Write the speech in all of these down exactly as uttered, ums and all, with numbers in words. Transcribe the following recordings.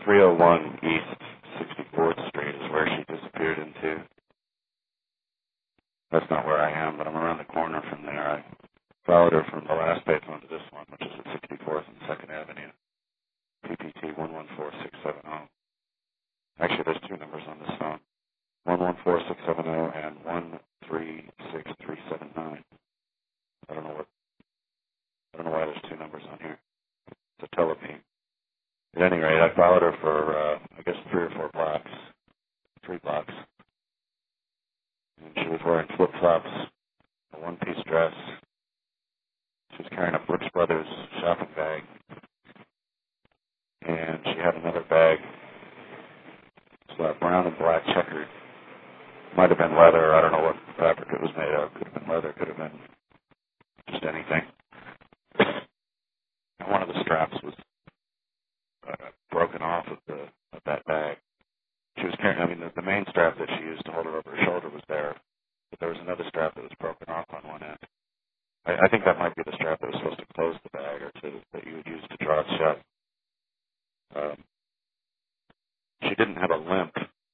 three oh one East sixty-fourth Street is where she disappeared into. That's not where I am, but I'm around the corner from there. I followed her from the last payphone to this one, which is at sixty-fourth and second Avenue, P P T one one four six seven zero. Actually, there's two numbers on this phone, one one four six seven zero and one three six three seven nine. I don't know what, I don't know why there's two numbers on here. It's a telephone. At any rate, I followed her for, uh, I guess, three or four blocks, three blocks. And she was wearing flip-flops, a one-piece dress. She was carrying a Brooks Brothers shopping bag. And she had another bag. It's uh, brown and black checkered. Might have been leather. I don't know what fabric it was made of. Could have been leather. Could have been just anything. And one of the straps was uh, broken off of the of that bag. She was carrying, I mean, the, the main strap that she used to hold her over her shoulder was there, but there was another strap that was broken off on one end. I, I think that might be the strap that was supposed to close the bag or to, that you would use to draw it shut. Um, she didn't have a limp.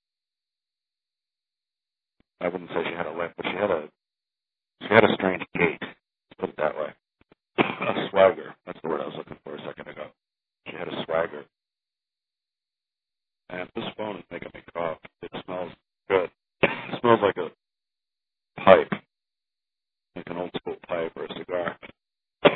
I wouldn't say she had a limp, but she had a she had a strange gait. Let's put it that way. A swagger. That's the word I was looking for a second ago. She had a swagger. And this phone is making me cough.